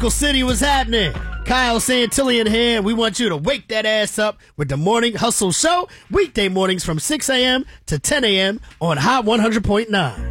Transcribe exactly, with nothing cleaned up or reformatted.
City, what's happening? Kyle Santillian here, and we want you to wake that ass up with the Morning Hustle Show, weekday mornings from six a.m. to ten a.m. on Hot one hundred point nine.